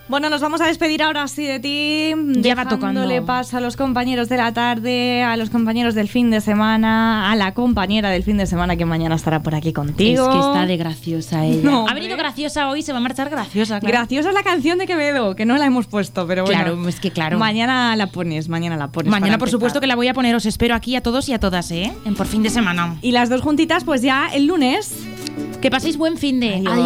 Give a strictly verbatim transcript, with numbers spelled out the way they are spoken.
Bueno, nos vamos a despedir ahora sí de ti. Ya va tocando. Dejándole paso a los compañeros de la tarde, a los compañeros del fin de semana, a la compañera del fin de semana que mañana estará por aquí contigo. Es que está de graciosa ella. No, ha venido graciosa hoy, se va a marchar graciosa. Claro. Graciosa es la canción de Quevedo, que no la hemos puesto, pero bueno. Claro, es que claro. Mañana la pones, mañana la pones. Mañana, por supuesto, que la voy a poner. Os espero aquí a todos y a todas, ¿eh? En Por Fin de Semana. Y las dos juntitas, pues ya el lunes. Que paséis buen fin de... Adiós. Adiós.